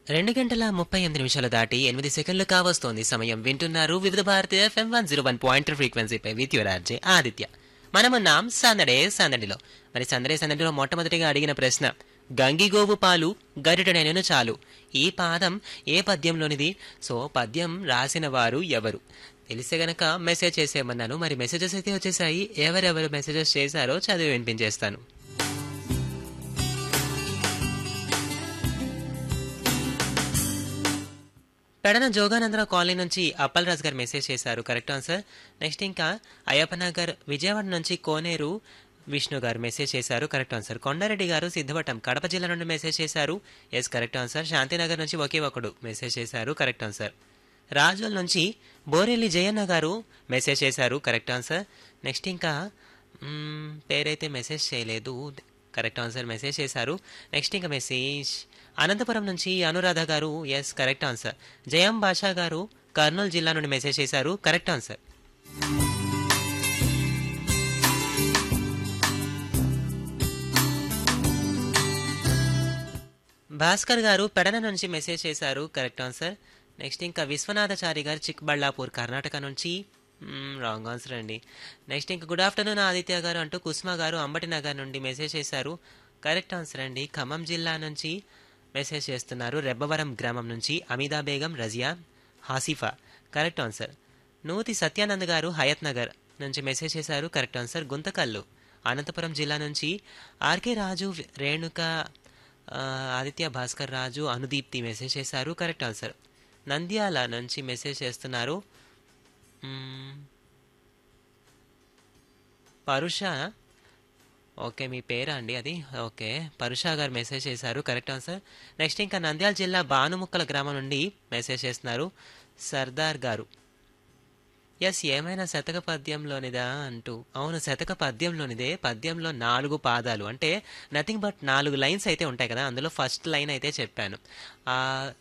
2 గంటల 38 నిమిషాలు దాటి 8 సెకండ్లు కావస్తోంది సమయం. వింటున్నారు వివిధ Bharati FM 101.3 ఫ్రీక్వెన్సీపై with your RJ Aditya. మనమున్నాం సందడే సందడిలో. మరి సందడే సందడిలో మొట్టమొదటిగా అడిగిన ప్రశ్న, గంగిగోవు పాలు గరిటెడనెను చాలు. ఈ పాదం ఏ పద్యంలోనిది? సో పద్యం రాసిన వారు ఎవరు తెలిస్తే గనక మెసేజ్ చేసేయమన్నాను. మరి మెసేజెస్ అయితే వచ్చేసాయి. ఎవరెవరు మెసేజెస్ చేశారో చదివి వినిపించేస్తాను. పెడన జోగానందరావు కాలనీ నుంచి అప్పలరాజు గారు మెసేజ్ చేశారు. Correct answer. నెక్స్ట్ ఇంకా అయ్యప్పనగర్ విజయవాడ నుంచి కోనేరు విష్ణు గారు మెసేజ్ చేశారు. Correct answer. కొండారెడ్డి గారు సిద్ధవటం కడప జిల్లా నుండి మెసేజ్ చేశారు. Yes correct answer. శాంతినగర్ నుంచి ఒకే ఒకడు మెసేజ్ చేశారు. Correct answer. రాజోల్ నుంచి బోరెల్లి జయన్న గారు మెసేజ్ చేశారు. Correct answer. నెక్స్ట్ ఇంకా పేరైతే మెసేజ్ చేయలేదు. కరెక్ట్ ఆన్సర్ మెసేజ్ చేశారు. నెక్స్ట్ ఇంకా మెసేజ్ అనంతపురం నుంచి అనురాధ గారు. Yes correct answer. జయం బాషా గారు కర్నూలు జిల్లా నుండి మెసేజ్ చేశారు. Correct answer. భాస్కర్ గారు పెడన నుంచి మెసేజ్ చేశారు. Correct answer. నెక్స్ట్ ఇంకా విశ్వనాథచారి గారు చిక్బళ్ళాపూర్ కర్ణాటక నుంచి రాంగ్ ఆన్సర్ అండి. నెక్స్ట్ ఇంకా గుడ్ ఆఫ్టర్నూన్ ఆదిత్య గారు అంటూ కుస్మా గారు అంబటి నగర్ నుండి మెసేజ్ చేశారు. కరెక్ట్ ఆన్సర్ అండి. ఖమ్మం జిల్లా నుంచి మెసేజ్ చేస్తున్నారు. రెబ్బవరం గ్రామం నుంచి అమీదా బేగం, రజియా, హాసిఫా. Correct answer. నూతి సత్యానంద్ గారు హయత్ నగర్ నుంచి మెసేజ్ చేశారు. Correct answer. గుంతకల్లు అనంతపురం జిల్లా నుంచి ఆర్కే రాజు, రేణుక, ఆదిత్య, భాస్కర్ రాజు, అనుదీప్తి మెసేజ్ చేశారు. Correct answer. నంద్యాల నుంచి మెసేజ్ చేస్తున్నారు. పరుష, ఓకే మీ పేరా అండి అది? ఓకే పరుషా గారు మెసేజ్ చేశారు. Correct answer. నెక్స్ట్ ఇంకా నంద్యాల జిల్లా బానుముక్కల గ్రామం నుండి మెసేజ్ చేస్తున్నారు సర్దార్ గారు. ఎస్ ఏమైనా శతక పద్యంలోనిదా అంటూ. అవును శతక పద్యంలోనిదే. పద్యంలో 4 పాదాలు అంటే నథింగ్ బట్ 4 లైన్స్ అయితే ఉంటాయి కదా. అందులో ఫస్ట్ లైన్ అయితే చెప్పాను. ఆ